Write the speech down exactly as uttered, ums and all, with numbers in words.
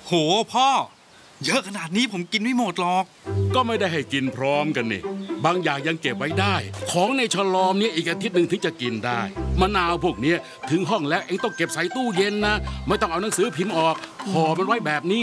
โหพ่อเยอะขนาดนี้ผมกินไม่หมดหรอกก็ไม่ได้ให้กินพร้อมกันนี่บางอย่างยังเก็บไว้ได้ของในฉลอมเนี่ยอีกอาทิตย์หนึ่งถึงจะกินได้มะนาวพวกนี้ถึงห้องแล้วเองต้องเก็บใส่ตู้เย็นนะไม่ต้องเอาหนังสือพิมพ์ออกห่อมันไว้แบบนี้